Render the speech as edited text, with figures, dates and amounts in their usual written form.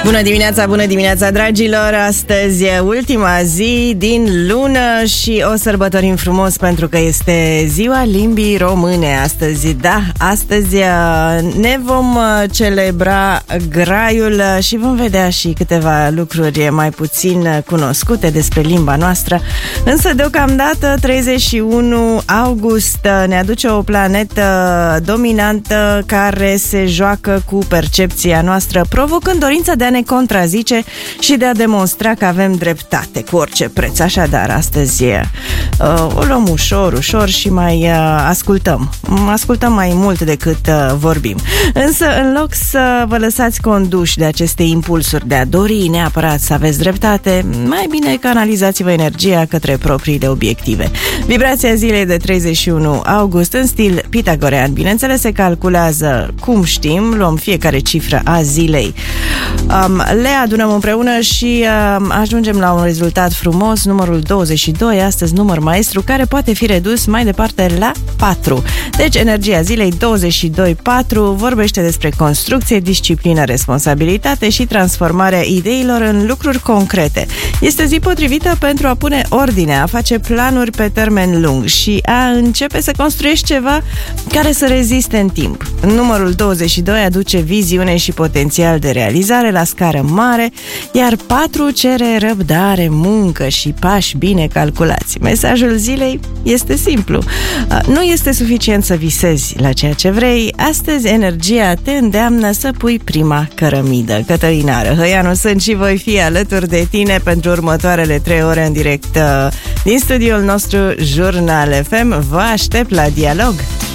Bună dimineața, dragilor! Astăzi e ultima zi din lună și o sărbătorim frumos pentru că este ziua limbii române astăzi. Da, astăzi ne vom celebra graiul și vom vedea și câteva lucruri mai puțin cunoscute despre limba noastră. Însă, deocamdată, 31 august ne aduce o planetă dominantă care se joacă cu percepția noastră, provocând dorința de a ne contrazice și de a demonstra că avem dreptate cu orice preț. Așadar, astăzi o luăm ușor și mai ascultăm mai mult decât vorbim. Însă, în loc să vă lăsați conduși de aceste impulsuri de a dori neapărat să aveți dreptate, mai bine canalizați-vă energia către propriile obiective. Vibrația zilei de 31 august în stil pitagorean, bineînțeles, se calculează cum știm, luăm fiecare cifră a zilei, le adunăm împreună și ajungem la un rezultat frumos, numărul 22, astăzi număr maestru, care poate fi redus mai departe la 4. Deci energia zilei 22-4 vorbește despre construcție, disciplină, responsabilitate și transformarea ideilor în lucruri concrete. Este zi potrivită pentru a pune ordine, a face planuri pe termen lung și a începe să construiești ceva care să reziste în timp. Numărul 22 aduce viziune și potențial de realizare la scară mare, iar 4 cere răbdare, muncă și pași bine calculați. Mesajul zilei este simplu. Nu este suficient să visezi la ceea ce vrei. Astăzi energia te îndeamnă să pui prima cărămidă. Cătălina Răhăianu sunt și voi fi alături de tine pentru următoarele 3 ore în direct din studioul nostru Jurnal FM. Vă aștept la dialog!